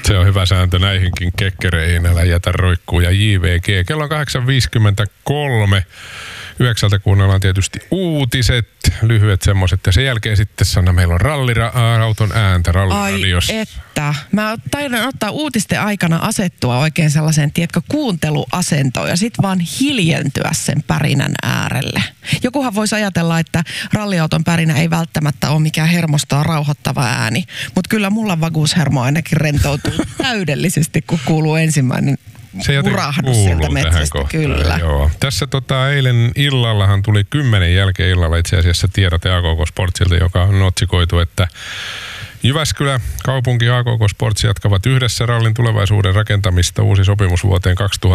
Se on hyvä sääntö näihinkin kekkereihin, älä jätä roikkuu ja JVG. Kello on 8.53. 9 kuunnellaan tietysti uutiset, lyhyet semmoiset. Ja sen jälkeen sitten, Sanna, meillä on rallirauton ääntä ralliradiossa. Ai että. Mä taidan ottaa uutisten aikana asettua oikein sellaiseen, tiedätkö, kuunteluasentoon ja sitten vaan hiljentyä sen pärinän äärelle. Jokuhan voisi ajatella, että ralliauton pärinä ei välttämättä ole mikään hermostaa rauhoittava ääni. Mutta kyllä mulla vakuushermo ainakin rentoutuu täydellisesti, kun kuuluu ensimmäinen murahdus sieltä metsästä, kyllä. Joo. Tässä eilen illallahan tuli 10 jälkeen illalla itse asiassa tiedote AKK Sportsilta, joka on otsikoitu, että Jyväskylä, kaupunki AKK Sports jatkavat yhdessä rallin tulevaisuuden rakentamista, uusi sopimus vuoteen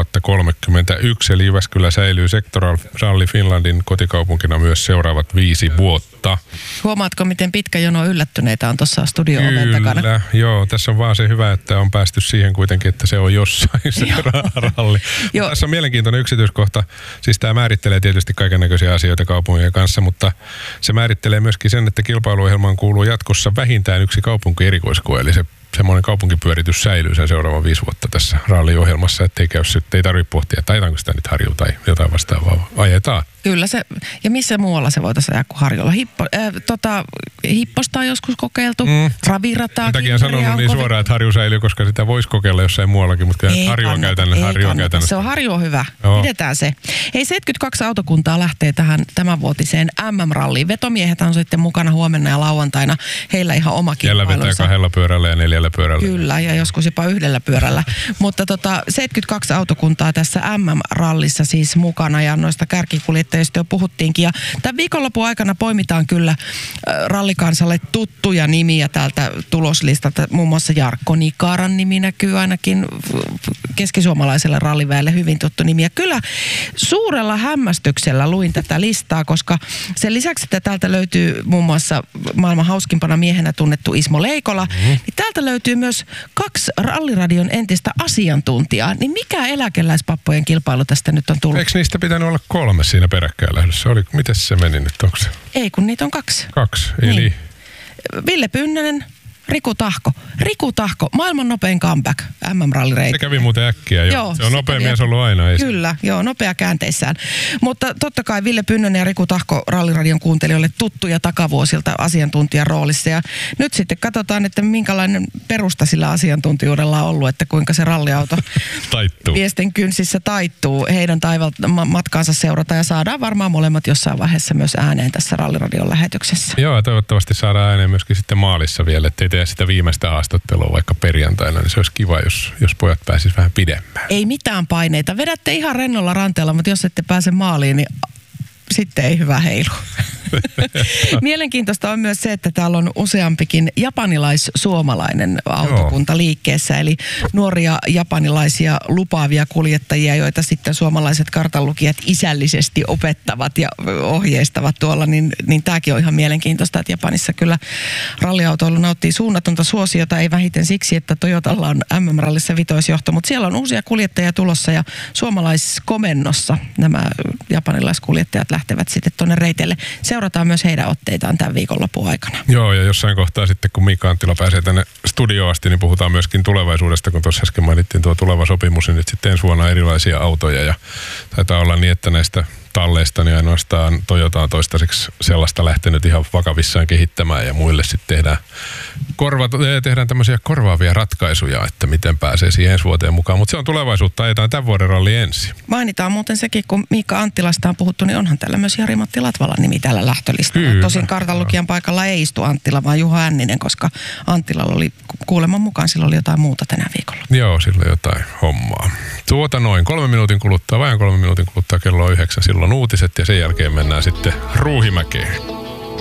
2031, eli Jyväskylä säilyy Sectoral Rally Finlandin kotikaupunkina myös seuraavat 5 vuotta. Huomaatko, miten pitkä jono yllättyneitä on tuossa studio-oven takana? Kyllä, joo. Tässä on vaan se hyvä, että on päästy siihen kuitenkin, että se on jossain se ralli. Tässä on mielenkiintoinen yksityiskohta. Siis tämä määrittelee tietysti kaikennäköisiä asioita kaupungin kanssa, mutta se määrittelee myöskin sen, että kilpailuohjelmaan kuuluu jatkossa vähintään yksi kaupunki-erikoiskoe, eli se semmoinen kaupunkipyöritys säilyy sen seuraavan 5 vuotta tässä ralliohjelmassa, ettei tarvitse pohtia, että ajetaanko sitä nyt Harjuun tai jotain vastaavaa. Ajetaan. Kyllä se, ja missä muualla se voitaisiin ajaa kuin Harjulla? Hipposta on joskus kokeiltu, ravirataakin. Sen takia sanonut niin suoraan, että Harju säilyy, koska sitä voisi kokeilla jossain muuallakin, mutta Harju on käytännössä. Se on Harju on hyvä. Joo. Pidetään se. Hei, 72 autokuntaa lähtee tähän tämänvuotiseen MM-ralliin. Vetomiehet on sitten mukana huomenna ja lauantaina. Heillä ihan oma kilpailunsa. Siellä vetää 2 pyörällä ja 4 pyörällä. Kyllä, ja joskus jopa 1 pyörällä. Mutta 72 autokuntaa tässä MM-rallissa siis mukana, ja noista kärkikuljettajista jo puhuttiinkin. Ja tämän viikonlopun aikana poimitaan kyllä rallikansalle tuttuja nimiä täältä tuloslistalta. Muun muassa Jarkko Nikaran nimi näkyy ainakin keskisuomalaiselle ralliväelle hyvin tuttu nimi. Ja kyllä suurella hämmästyksellä luin tätä listaa, koska sen lisäksi, että täältä löytyy muun muassa maailman hauskimpana miehenä tunnettu Ismo Leikola, niin täältä löytyy myös 2 ralliradion entistä asiantuntijaa. Niin mikä eläkeläispappojen kilpailu tästä nyt on tullut? Eikö niistä pitänyt olla 3 siinä peräkkäin lähdössä? Miten se meni nyt? Onko se? Ei, kun niitä on 2. 2, eli? Niin. Ville Pynnönen, Riku Tahko, maailman nopein comeback MM-rallireita. Se kävi muuten äkkiä, joo. Se on nopea mies ollut aina. Kyllä, joo, nopea käänteissään. Mutta totta kai Ville Pynnönen ja Riku Tahko ralliradion kuuntelijoille tuttuja takavuosilta asiantuntijan roolissa. Ja nyt sitten katsotaan, että minkälainen perusta sillä asiantuntijuudella on ollut, että kuinka se ralliauto taittuu. Miesten kynsissä taittuu. Heidän matkaansa seurata ja saadaan varmaan molemmat jossain vaiheessa myös ääneen tässä ralliradion lähetyksessä. Joo, ja toivottavasti saadaan ääneen myöskin sitten maalissa vielä, ettei tee sitä viimeistä haastattelua vaikka perjantaina, niin se olisi kiva, jos pojat pääsisivät vähän pidemmään. Ei mitään paineita. Vedätte ihan rennolla ranteella, mutta jos ette pääse maaliin, niin sitten ei hyvä heilu. Mielenkiintoista on myös se, että täällä on useampikin japanilais-suomalainen autokunta liikkeessä, eli nuoria japanilaisia lupaavia kuljettajia, joita sitten suomalaiset kartanlukijat isällisesti opettavat ja ohjeistavat tuolla, niin tämäkin on ihan mielenkiintoista, että Japanissa kyllä ralliautoilu nauttii suunnatonta suosiota, ei vähiten siksi, että Toyotalla on MM-rallissa vitoisjohto, mutta siellä on uusia kuljettajia tulossa ja suomalaiskomennossa nämä japanilaiskuljettajat lähtevät sitten tuonne reiteille. Seurataan myös heidän otteitaan tämän viikonlopun aikana. Joo, ja jossain kohtaa sitten, kun Mika Anttila pääsee tänne studioon asti, niin puhutaan myöskin tulevaisuudesta, kun tuossa äsken mainittiin tuo tuleva sopimus, niin nyt sitten ensi vuonna erilaisia autoja, ja taitaa olla niin, että näistä talleista niin ainoastaan Toyota on toistaiseksi sellaista lähtenyt ihan vakavissaan kehittämään, ja muille sitten tehdään tämmöisiä korvaavia ratkaisuja, että miten pääsee siihen ensi vuoteen mukaan. Mutta se on tulevaisuutta, ajetaan tämän vuoden ralli ensin. Mainitaan muuten sekin, kun Miikka Anttilasta on puhuttu, niin onhan tällä myös Jari-Matti Latvalan nimi tällä lähtölistalla. Kyllä. Tosin kartanlukijan paikalla ei istu Anttila, vaan Juha Änninen, koska Anttilalla oli kuuleman mukaan sillä oli jotain muuta tänä viikolla. Joo, sillä jotain hommaa. Noin 3 minuutin kuluttua, vain 3 minuutin kuluttua kello on 9, silloin uutiset ja sen jälkeen mennään sitten Ruuhimäkeen.